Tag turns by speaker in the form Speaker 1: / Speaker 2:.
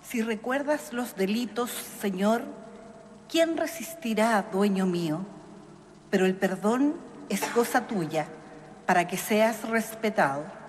Speaker 1: Si recuerdas los delitos, Señor, ¿quién resistirá, dueño mío? Pero el perdón es cosa tuya, para que seas respetado.